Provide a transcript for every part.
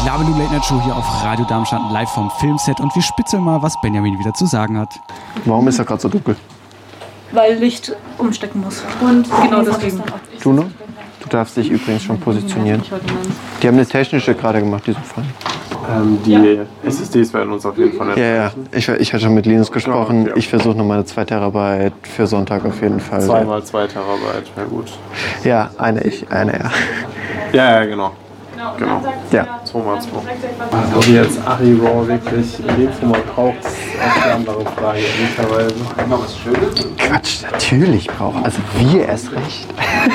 Labelu Late Night Show hier auf Radio Darmstadt live vom Filmset und wir spitzeln mal, was Benjamin wieder zu sagen hat. Warum ist er gerade so dunkel? Weil Licht umstecken muss. Und genau deswegen. Du noch? Du darfst dich übrigens schon positionieren. Die haben eine technische gerade gemacht, die so fein. Die SSDs werden uns auf jeden Fall erreichen. Ja. Ich hatte schon mit Linus gesprochen. Ja. Ich versuche noch meine 2 Terabyte für Sonntag auf jeden Fall. 2 mal 2 Terabyte, wäre gut. Ja, eine ja. Ja, genau. Ja. 2 mal 2. Also jetzt Ari Raw wirklich in dem Format braucht es auch die andere Frage, ehrlicherweise. Noch was Schönes? Quatsch, natürlich braucht. Also wir erst recht.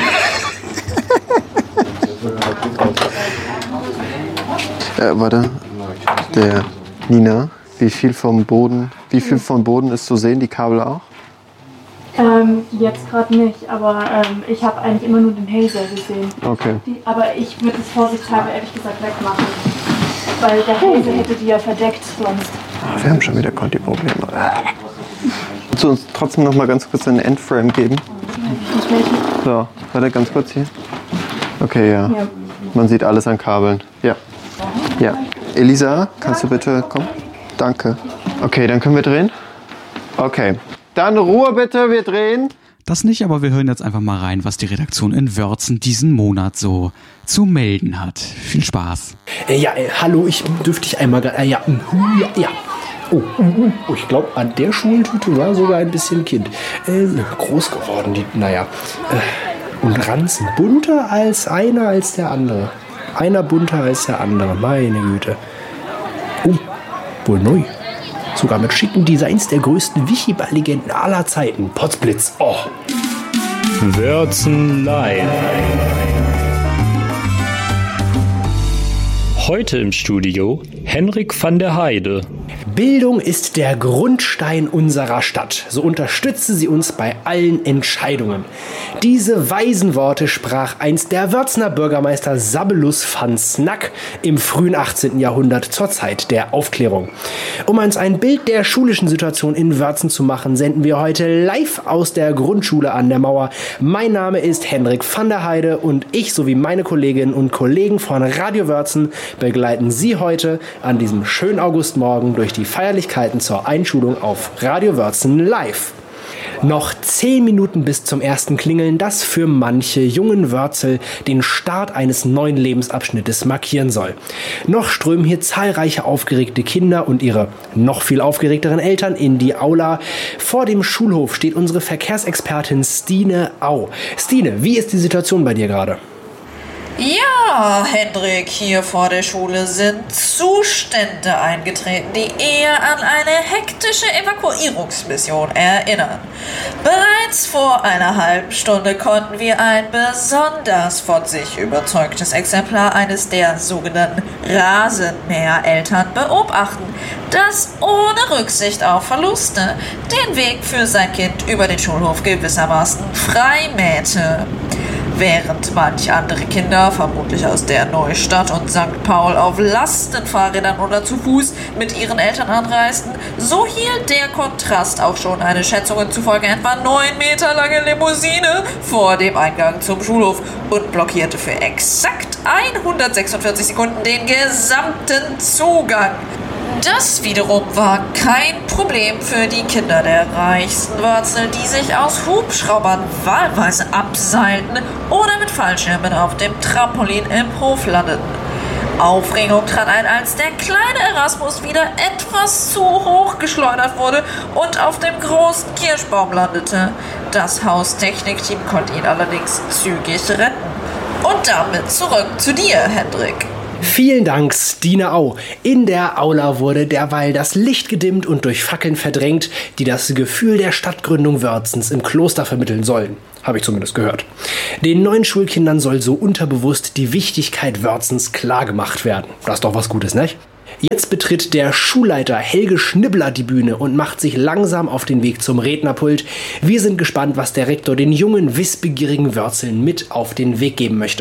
Warte. Der Nina, wie viel vom Boden ist zu sehen, die Kabel auch? Jetzt gerade nicht, aber ich habe eigentlich immer nur den Hazer gesehen. Okay. Aber ich würde es vorsichtshalber ehrlich gesagt wegmachen. Weil der Hazer hätte die ja verdeckt sonst. Wir haben schon wieder Conti-Probleme. Willst du uns trotzdem noch mal ganz kurz einen Endframe geben? So, warte ganz kurz hier. Okay, ja. Man sieht alles an Kabeln. Ja. Ja. Elisa, kannst du bitte kommen? Danke. Okay, dann können wir drehen. Okay. Dann Ruhe bitte, wir drehen. Das nicht, aber wir hören jetzt einfach mal rein, was die Redaktion in Wörzen diesen Monat so zu melden hat. Viel Spaß. Hallo, dürfte ich einmal... Ja. Oh, ich glaube, an der Schultüte war sogar ein bisschen Kind. Groß geworden, und Ranzen. Bunter als einer als der andere. Einer bunter als der andere, meine Güte. Oh, wohl neu. Sogar mit schicken Designs der größten Wichiball-Legenden aller Zeiten. Potzblitz. Oh. Wörzen live. Heute im Studio Henrik van der Heide. Bildung ist der Grundstein unserer Stadt. So unterstütze sie uns bei allen Entscheidungen. Diese weisen Worte sprach einst der Wörzener Bürgermeister Sabelus van Snack im frühen 18. Jahrhundert zur Zeit der Aufklärung. Um uns ein Bild der schulischen Situation in Wörzen zu machen, senden wir heute live aus der Grundschule an der Mauer. Mein Name ist Henrik van der Heide und ich sowie meine Kolleginnen und Kollegen von Radio Wörzen begleiten Sie heute an diesem schönen Augustmorgen durch die Feierlichkeiten zur Einschulung auf Radio Wörzen live. Noch 10 Minuten bis zum ersten Klingeln, das für manche jungen Wörzel den Start eines neuen Lebensabschnittes markieren soll. Noch strömen hier zahlreiche aufgeregte Kinder und ihre noch viel aufgeregteren Eltern in die Aula. Vor dem Schulhof steht unsere Verkehrsexpertin Stine Au. Stine, wie ist die Situation bei dir gerade? Ja, Hendrik, hier vor der Schule sind Zustände eingetreten, die eher an eine hektische Evakuierungsmission erinnern. Bereits vor einer halben Stunde konnten wir ein besonders von sich überzeugtes Exemplar eines der sogenannten Rasenmähereltern beobachten, das ohne Rücksicht auf Verluste den Weg für sein Kind über den Schulhof gewissermaßen freimähte. Während manch andere Kinder, vermutlich aus der Neustadt und St. Paul, auf Lastenfahrrädern oder zu Fuß mit ihren Eltern anreisten, so hielt der Kontrast auch schon eine Schätzungen zufolge etwa 9 Meter lange Limousine vor dem Eingang zum Schulhof und blockierte für exakt 146 Sekunden den gesamten Zugang. Das wiederum war kein Problem für die Kinder der reichsten Wörzel, die sich aus Hubschraubern wahlweise abseilten oder mit Fallschirmen auf dem Trampolin im Hof landeten. Aufregung trat ein, als der kleine Erasmus wieder etwas zu hoch geschleudert wurde und auf dem großen Kirschbaum landete. Das Haustechnikteam konnte ihn allerdings zügig retten. Und damit zurück zu dir, Hendrik. Vielen Dank, Stine Au. In der Aula wurde derweil das Licht gedimmt und durch Fackeln verdrängt, die das Gefühl der Stadtgründung Wörzens im Kloster vermitteln sollen. Habe ich zumindest gehört. Den neuen Schulkindern soll so unterbewusst die Wichtigkeit Wörzens klargemacht werden. Das ist doch was Gutes, nicht? Jetzt betritt der Schulleiter Helge Schnibbler die Bühne und macht sich langsam auf den Weg zum Rednerpult. Wir sind gespannt, was der Rektor den jungen, wissbegierigen Wörzeln mit auf den Weg geben möchte.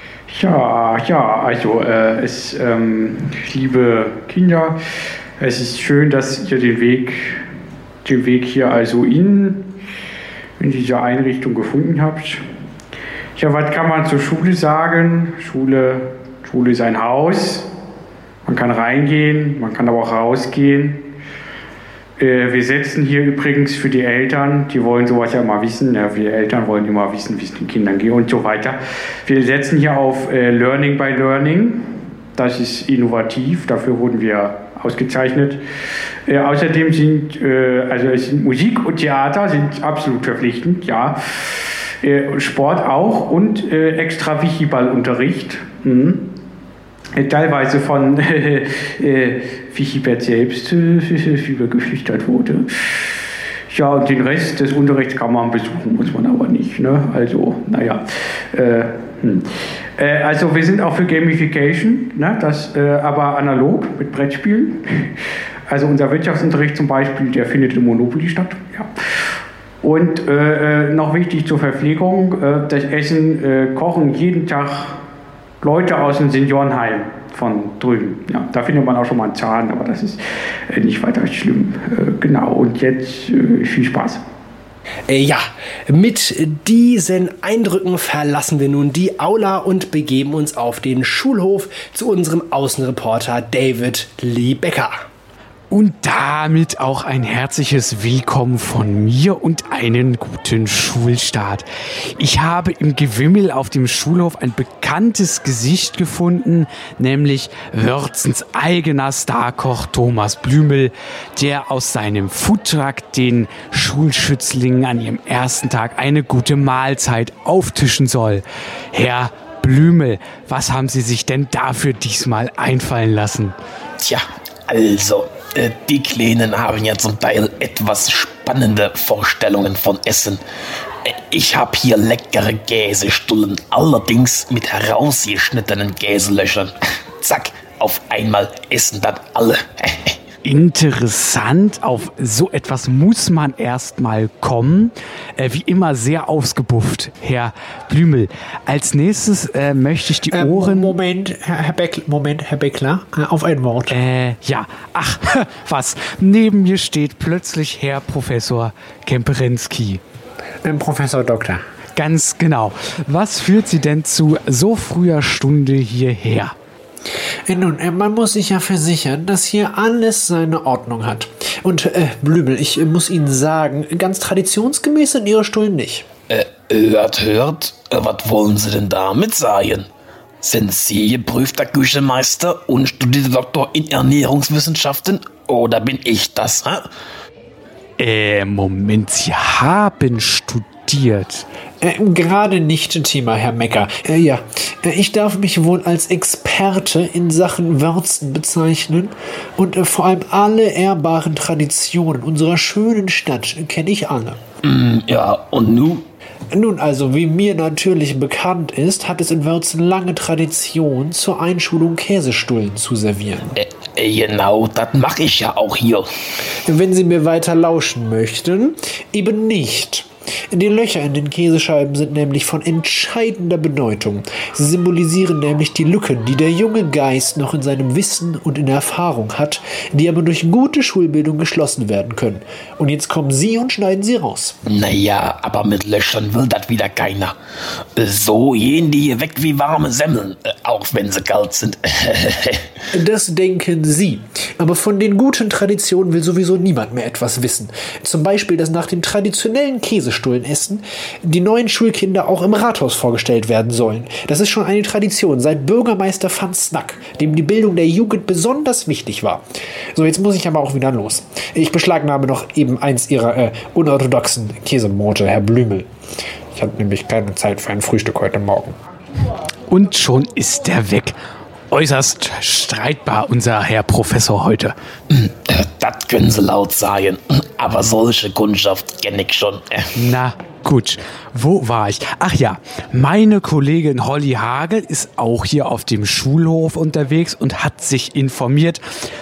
Liebe Kinder, es ist schön, dass ihr den Weg hier also in dieser Einrichtung gefunden habt. Ja, was kann man zur Schule sagen? Schule ist ein Haus, Man kann reingehen, man kann aber auch rausgehen. Wir setzen hier übrigens für die Eltern, die wollen sowas ja immer wissen, ja, wir Eltern wollen immer wissen, wie es den Kindern geht und so weiter. Wir setzen hier auf Learning by Learning, das ist innovativ, dafür wurden wir ausgezeichnet. Außerdem sind Musik und Theater sind absolut verpflichtend, ja. Sport auch und extra Wichiball-Unterricht. Teilweise von Wichibert selbst geflüstert wurde. Ja, und den Rest des Unterrichts kann man besuchen, muss man aber nicht. Ne? Also, naja. Also wir sind auch für Gamification, ne? Das aber analog mit Brettspielen. Also unser Wirtschaftsunterricht zum Beispiel, der findet im Monopoly statt. Ja. Und noch wichtig zur Verpflegung, das Essen kochen jeden Tag Leute aus dem Seniorenheim von drüben. Ja, da findet man auch schon mal einen Zahn, aber das ist nicht weiter schlimm. Genau, und jetzt viel Spaß. Ja, mit diesen Eindrücken verlassen wir nun die Aula und begeben uns auf den Schulhof zu unserem Außenreporter David Lee Becker. Und damit auch ein herzliches Willkommen von mir und einen guten Schulstart. Ich habe im Gewimmel auf dem Schulhof ein bekanntes Gesicht gefunden, nämlich Wörthens eigener Starkoch Thomas Blümel, der aus seinem Foodtruck den Schulschützlingen an ihrem ersten Tag eine gute Mahlzeit auftischen soll. Herr Blümel, was haben Sie sich denn dafür diesmal einfallen lassen? Tja, also... Die Kleinen haben ja zum Teil etwas spannende Vorstellungen von Essen. Ich habe hier leckere Käsestullen, allerdings mit herausgeschnittenen Käselöchern. Zack, auf einmal essen dann alle. Interessant, auf so etwas muss man erstmal kommen. Wie immer sehr ausgebufft, Herr Blümel. Als nächstes möchte ich die Ohren... Moment, Herr Beckler, auf ein Wort. Ja, ach, was? Neben mir steht plötzlich Herr Professor Kemperensky. Professor Doktor. Ganz genau. Was führt Sie denn zu so früher Stunde hierher? Nun, man muss sich ja versichern, dass hier alles seine Ordnung hat. Und, Blümel, ich muss Ihnen sagen, ganz traditionsgemäß sind Ihre Stullen nicht. Hört, was wollen Sie denn damit sagen? Sind Sie geprüfter Küchenmeister und studierter Doktor in Ernährungswissenschaften? Oder bin ich das, Moment, Sie haben studiert. Gerade nicht Thema, Herr Mecker. Ja, ich darf mich wohl als Experte in Sachen Würzen bezeichnen und vor allem alle ehrbaren Traditionen unserer schönen Stadt kenne ich alle. Ja, und nun? Nun, also, wie mir natürlich bekannt ist, hat es in Würzen lange Tradition, zur Einschulung Käsestullen zu servieren. Genau, das mache ich ja auch hier. Wenn Sie mir weiter lauschen möchten, eben nicht. Die Löcher in den Käsescheiben sind nämlich von entscheidender Bedeutung. Sie symbolisieren nämlich die Lücken, die der junge Geist noch in seinem Wissen und in der Erfahrung hat, die aber durch gute Schulbildung geschlossen werden können. Und jetzt kommen Sie und schneiden sie raus. Naja, aber mit Löchern will das wieder keiner. So gehen die hier weg wie warme Semmeln, auch wenn sie kalt sind. Das denken Sie. Aber von den guten Traditionen will sowieso niemand mehr etwas wissen. Zum Beispiel, dass nach dem traditionellen Käsestullenessen die neuen Schulkinder auch im Rathaus vorgestellt werden sollen. Das ist schon eine Tradition seit Bürgermeister van Snack, dem die Bildung der Jugend besonders wichtig war. So, jetzt muss ich aber auch wieder los. Ich beschlagnahme noch eben eins Ihrer unorthodoxen Käsemorte, Herr Blümel. Ich hatte nämlich keine Zeit für ein Frühstück heute Morgen. Und schon ist er weg. Äußerst streitbar, unser Herr Professor heute. Das können Sie laut sagen, aber solche Kundschaft kenne ich schon. Na gut, wo war ich? Ach ja, meine Kollegin Holly Hagel ist auch hier auf dem Schulhof unterwegs und hat sich informiert,